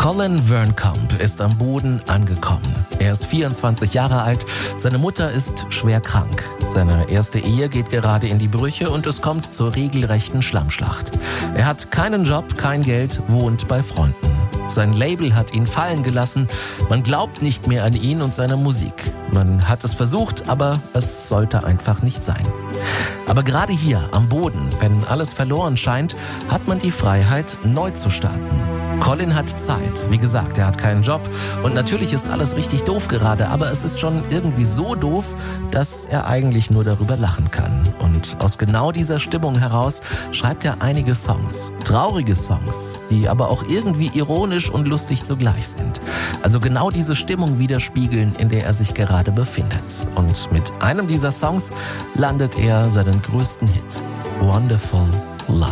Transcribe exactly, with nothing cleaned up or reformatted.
Colin Wernkamp ist am Boden angekommen. Er ist vierundzwanzig Jahre alt, seine Mutter ist schwer krank. Seine erste Ehe geht gerade in die Brüche und es kommt zur regelrechten Schlammschlacht. Er hat keinen Job, kein Geld, wohnt bei Freunden. Sein Label hat ihn fallen gelassen. Man glaubt nicht mehr an ihn und seine Musik. Man hat es versucht, aber es sollte einfach nicht sein. Aber gerade hier am Boden, wenn alles verloren scheint, hat man die Freiheit, neu zu starten. Colin hat Zeit. Wie gesagt, er hat keinen Job und natürlich ist alles richtig doof gerade, aber es ist schon irgendwie so doof, dass er eigentlich nur darüber lachen kann. Und aus genau dieser Stimmung heraus schreibt er einige Songs. Traurige Songs, die aber auch irgendwie ironisch und lustig zugleich sind. Also genau diese Stimmung widerspiegeln, in der er sich gerade befindet. Und mit einem dieser Songs landet er seinen größten Hit, Wonderful